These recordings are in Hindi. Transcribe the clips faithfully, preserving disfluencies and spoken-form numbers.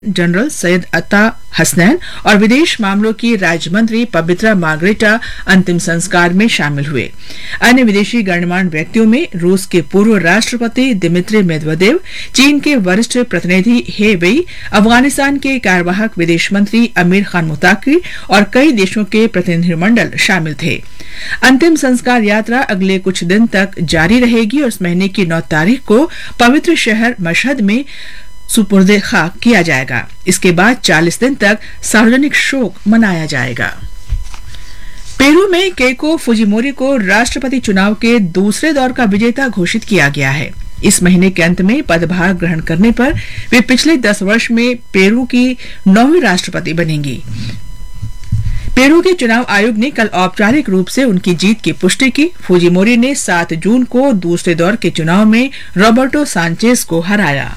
जनरल सैयद अता हसनैन और विदेश मामलों की राज्य मंत्री पवित्रा मार्गरेटा अंतिम संस्कार में शामिल हुए। अन्य विदेशी गणमान्य व्यक्तियों में रूस के पूर्व राष्ट्रपति दिमित्री मेदवेदेव, चीन के वरिष्ठ प्रतिनिधि हे वेई, अफगानिस्तान के कार्यवाहक विदेश मंत्री अमीर खान मुताकी और कई देशों के प्रतिनिधिमंडल शामिल थे। अंतिम संस्कार यात्रा अगले कुछ दिन तक जारी रहेगी और इस महीने की नौ तारीख को पवित्र शहर मशहद में सुपुर्दे खाक किया जाएगा। इसके बाद चालीस दिन तक सार्वजनिक शोक मनाया जाएगा। पेरू में केको फुजिमोरी को राष्ट्रपति चुनाव के दूसरे दौर का विजेता घोषित किया गया है। इस महीने के अंत में पदभार ग्रहण करने पर वे पिछले दस वर्ष में पेरू की नौवीं राष्ट्रपति बनेंगी। पेरू के चुनाव आयोग ने कल औपचारिक रूप से उनकी जीत की पुष्टि की। फुजिमोरी ने सात जून को दूसरे दौर के चुनाव में रॉबर्टो सांचेज को हराया।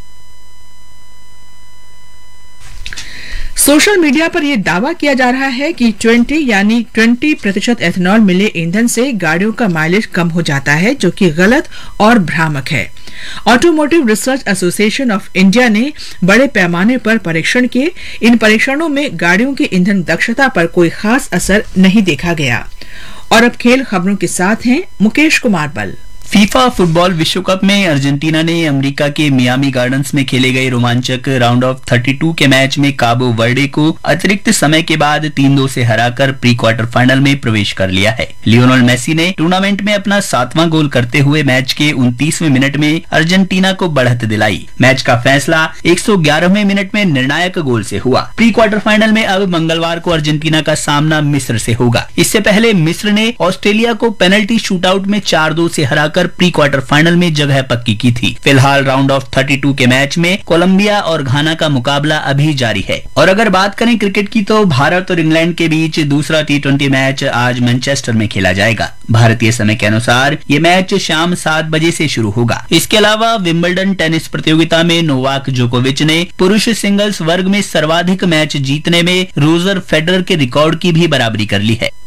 सोशल मीडिया पर यह दावा किया जा रहा है कि बीस यानी बीस प्रतिशत एथेनॉल मिले ईंधन से गाड़ियों का माइलेज कम हो जाता है, जो कि गलत और भ्रामक है। Automotive research association of India ने बड़े पैमाने पर परीक्षण किए। इन परीक्षणों में गाड़ियों की ईंधन दक्षता पर कोई खास असर नहीं देखा गया। और अब खेल खबरों के साथ हैं मुकेश कुमार बल। फीफा फुटबॉल विश्व कप में अर्जेंटीना ने अमेरिका के मियामी गार्डन्स में खेले गए रोमांचक राउंड ऑफ बत्तीस के मैच में काबो वर्डे को अतिरिक्त समय के बाद तीन दो से हराकर प्री क्वार्टर फाइनल में प्रवेश कर लिया है। लियोनेल मेसी ने टूर्नामेंट में अपना सातवां गोल करते हुए मैच के उनतीसवें मिनट में अर्जेंटीना को बढ़त दिलाई। मैच का फैसला एक सौ ग्यारहवें मिनट में निर्णायक गोल से हुआ। प्री क्वार्टर फाइनल में अब मंगलवार को अर्जेंटीना का सामना मिस्र से होगा। इससे पहले मिस्र ने ऑस्ट्रेलिया को पेनल्टी शूटआउट में चार दो से हरा प्री क्वार्टर फाइनल में जगह पक्की की थी। फिलहाल राउंड ऑफ बत्तीस के मैच में कोलंबिया और घाना का मुकाबला अभी जारी है। और अगर बात करें क्रिकेट की, तो भारत और इंग्लैंड के बीच दूसरा टी ट्वेंटी मैच आज मैनचेस्टर में खेला जाएगा। भारतीय समय के अनुसार ये मैच शाम सात बजे से शुरू होगा। इसके अलावा विंबलडन टेनिस प्रतियोगिता में नोवाक जोकोविच ने पुरुष सिंगल्स वर्ग में सर्वाधिक मैच जीतने में रोजर फेडरर के रिकॉर्ड की भी बराबरी कर ली है।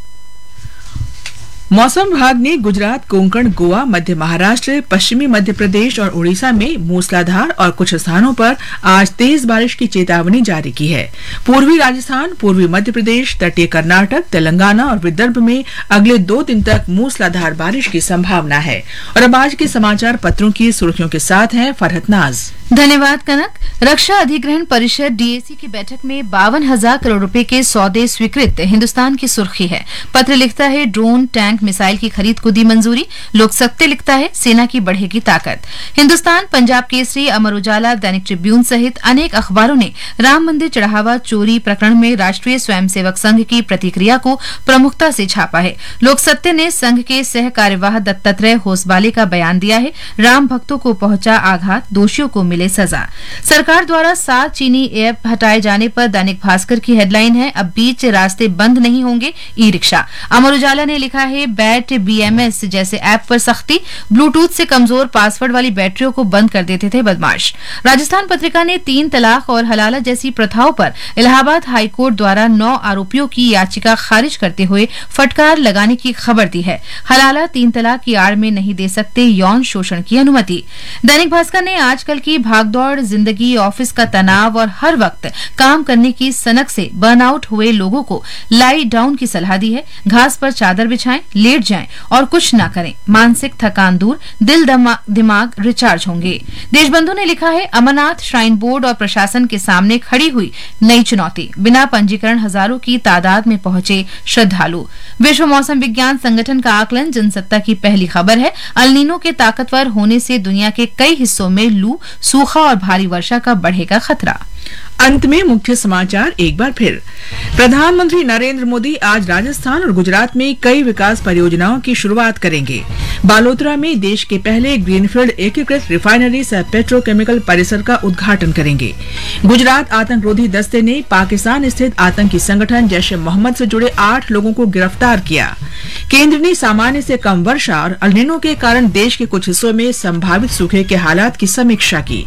मौसम विभाग ने गुजरात, कोंकण, गोवा, मध्य महाराष्ट्र, पश्चिमी मध्य प्रदेश और उड़ीसा में मूसलाधार और कुछ स्थानों पर आज तेज बारिश की चेतावनी जारी की है। पूर्वी राजस्थान, पूर्वी मध्य प्रदेश, तटीय कर्नाटक, तेलंगाना और विदर्भ में अगले दो दिन तक मूसलाधार बारिश की संभावना है। और अब आज के समाचार पत्रों की सुर्खियों के साथ हैं फरहत नाज। धन्यवाद कनक। रक्षा अधिग्रहण परिषद डीएसी की बैठक में बावन हजार करोड़ रुपए के सौदे स्वीकृत, हिंदुस्तान की सुर्खी है। पत्र लिखता है ड्रोन, टैंक, मिसाइल की खरीद को दी मंजूरी। लोक सत्य लिखता है सेना की बढ़ेगी ताकत। हिंदुस्तान, पंजाब केसरी, अमर उजाला, दैनिक ट्रिब्यून सहित अनेक अखबारों ने राम मंदिर चढ़ावा चोरी प्रकरण में राष्ट्रीय स्वयंसेवक संघ की प्रतिक्रिया को प्रमुखता से छापा है। लोक सत्य ने संघ के सह कार्यवाह दत्तात्रेय होसबाले का बयान दिया है। राम भक्तों को पहुंचा आघात, दोषियों को मिले सजा। सरकार द्वारा सात चीनी ऐप हटाए जाने पर दैनिक भास्कर की हेडलाइन है, अब बीच रास्ते बंद नहीं होंगे ई रिक्शा। अमर उजाला ने लिखा है, बैट बीएमएस जैसे ऐप पर सख्ती, ब्लूटूथ से कमजोर पासवर्ड वाली बैटरियों को बंद कर देते थे बदमाश। राजस्थान पत्रिका ने तीन तलाक और हलाला जैसी प्रथाओं पर इलाहाबाद हाईकोर्ट द्वारा नौ आरोपियों की याचिका खारिज करते हुए फटकार लगाने की खबर दी है। हलाला तीन तलाक की आड़ में नहीं दे सकते यौन शोषण की अनुमति। दैनिक भास्कर ने आजकल की भागदौड़ जिंदगी, ऑफिस का तनाव और हर वक्त काम करने की सनक से बर्नआउट हुए लोगों को लाई डाउन की सलाह दी है। घास पर चादर बिछाएं, लेट जाएं और कुछ ना करें। मानसिक थकान दूर, दिल दिमाग रिचार्ज होंगे। देशबंधु ने लिखा है, अमरनाथ श्राइन बोर्ड और प्रशासन के सामने खड़ी हुई नई चुनौती, बिना पंजीकरण हजारों की तादाद में पहुंचे श्रद्धालु। विश्व मौसम विज्ञान संगठन का आकलन जनसत्ता की पहली खबर है। अल्नीनो के ताकतवर होने से दुनिया के कई हिस्सों में लू, सूखा और भारी वर्षा का बढ़ेगा खतरा। अंत में मुख्य समाचार एक बार फिर। प्रधानमंत्री नरेंद्र मोदी आज राजस्थान और गुजरात में कई विकास परियोजनाओं की शुरुआत करेंगे। बालोतरा में देश के पहले ग्रीनफील्ड एकीकृत रिफाइनरी सह पेट्रोकेमिकल परिसर का उद्घाटन करेंगे। गुजरात आतंकरोधी दस्ते ने पाकिस्तान स्थित आतंकी संगठन जैश ए मोहम्मद से जुड़े आठ लोगों को गिरफ्तार किया। केंद्र ने सामान्य से कम वर्षा और अल नीनो के कारण देश के कुछ हिस्सों में संभावित सूखे के हालात की समीक्षा की।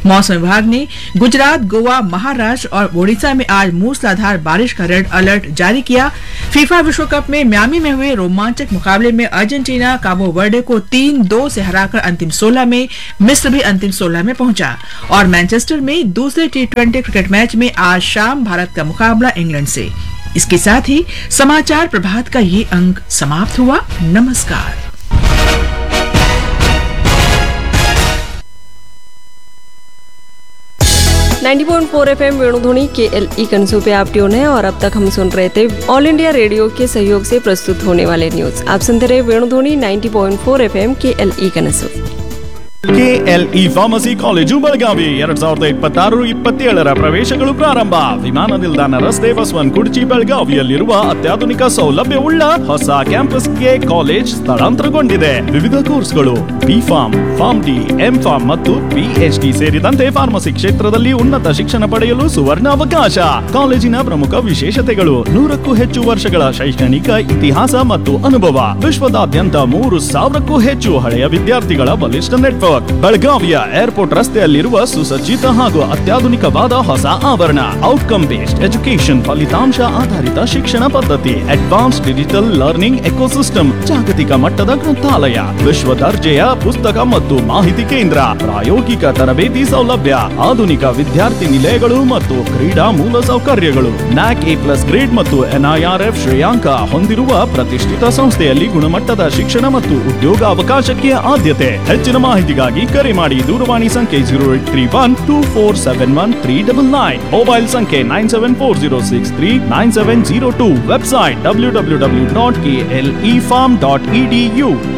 मौसम विभाग ने गुजरात, गोवा, महाराष्ट्र और ओडिशा में आज मूसलाधार बारिश का रेड अलर्ट जारी किया। फीफा विश्व कप में मियामी में हुए रोमांचक मुकाबले में अर्जेंटीना काबो वर्डे को तीन दो से हराकर अंतिम सोलह में, मिस्र भी अंतिम सोलह में पहुंचा। और मैनचेस्टर में दूसरे टी ट्वेंटी क्रिकेट मैच में आज शाम भारत का मुकाबला इंग्लैंड से। इसके साथ ही समाचार प्रभात का ये अंक समाप्त हुआ। नमस्कार। नब्बे पॉइंट चार एफ एम वेणुध्वनि के एल ई कंसू पे आप ट्यून है और अब तक हम सुन रहे थे ऑल इंडिया रेडियो के सहयोग से प्रस्तुत होने वाले न्यूज। आप सुनते रहे वेणुध्वनि नब्बे पॉइंट चार एफ एम के L E कनसು। KLE pharmacy college Belagavi ಎರಡ್ ಸಾವಿರದ ಇಪ್ಪತ್ತಾರು ಇಪ್ಪತ್ತೇಳರ ಪ್ರವೇಶಗಳು ಪ್ರಾರಂಭ. ವಿಮಾನ ನಿಲ್ದಾಣ ರಸ್ತೆ ಬಸವನ್ ಕುರ್ಚಿ ಬೆಳಗಾವಿಯಲ್ಲಿರುವ ಅತ್ಯಾಧುನಿಕ ಸೌಲಭ್ಯವುಳ್ಳ ಹೊಸ ಕ್ಯಾಂಪಸ್ಗೆ ಕಾಲೇಜ್ ಸ್ಥಳಾಂತರಗೊಂಡಿದೆ. ವಿವಿಧ ಕೋರ್ಸ್ಗಳು B form, form D, M form ಮತ್ತು ಪಿಎಚ್ಡಿ ಸೇರಿದಂತೆ ಫಾರ್ಮಸಿ ಕ್ಷೇತ್ರದಲ್ಲಿ ಉನ್ನತ ಶಿಕ್ಷಣ ಪಡೆಯಲು ಸುವರ್ಣ ಅವಕಾಶ. ಕಾಲೇಜಿನ ಪ್ರಮುಖ ವಿಶೇಷತೆಗಳು: ನೂರಕ್ಕೂ ಹೆಚ್ಚು ವರ್ಷಗಳ ಶೈಕ್ಷಣಿಕ ಇತಿಹಾಸ ಮತ್ತು ಅನುಭವ, ವಿಶ್ವದಾದ್ಯಂತ ಮೂರು ಸಾವಿರಕ್ಕೂ ಹೆಚ್ಚು ಹಳೆಯ ವಿದ್ಯಾರ್ಥಿಗಳ ಬಲಿಷ್ಠ ನೆಟ್ವರ್ಕ್, ಬೆಳಗಾವಿಯ ಏರ್ಪೋರ್ಟ್ ರಸ್ತೆಯಲ್ಲಿರುವ ಸುಸಜ್ಜಿತ ಹಾಗೂ ಅತ್ಯಾಧುನಿಕವಾದ ಹೊಸ ಆವರಣ, ಔಟ್ಕಮ್ ಬೇಸ್ಡ್ ಎಜುಕೇಶನ್, ಫಲಿತಾಂಶ ಆಧಾರಿತ ಶಿಕ್ಷಣ ಪದ್ಧತಿ, ಅಡ್ವಾನ್ಸ್ ಡಿಜಿಟಲ್ ಲರ್ನಿಂಗ್ ಎಕೋಸಿಸ್ಟಮ್, ಜಾಗತಿಕ ಮಟ್ಟದ ಗ್ರಂಥಾಲಯ, ವಿಶ್ವ ದರ್ಜೆಯ ಪುಸ್ತಕ ಮತ್ತು ಮಾಹಿತಿ ಕೇಂದ್ರ, ಪ್ರಾಯೋಗಿಕ ತರಬೇತಿ ಸೌಲಭ್ಯ, ಆಧುನಿಕ ವಿದ್ಯಾರ್ಥಿ ನಿಲಯಗಳು ಮತ್ತು ಕ್ರೀಡಾ ಮೂಲ ಸೌಕರ್ಯಗಳು, ನ್ಯಾಕ್ ಎ ಪ್ಲಸ್ ಗ್ರೇಡ್ ಮತ್ತು ಎನ್ಐಆರ್ಎಫ್ ಶ್ರೇಯಾಂಕ ಹೊಂದಿರುವ ಪ್ರತಿಷ್ಠಿತ ಸಂಸ್ಥೆಯಲ್ಲಿ ಗುಣಮಟ್ಟದ ಶಿಕ್ಷಣ ಮತ್ತು ಉದ್ಯೋಗಾವಕಾಶಕ್ಕೆ ಆದ್ಯತೆ. ಹೆಚ್ಚಿನ ಮಾಹಿತಿಗಾಗಿ ಕರೆ ಮಾಡಿ. ದೂರವಾಣಿ ಸಂಖ್ಯೆ zero eight three one two four seven one three double nine, mobile ಸಂಖ್ಯೆ nine seven four zero six three nine seven zero two, website W W W dot K L E form dot E D you.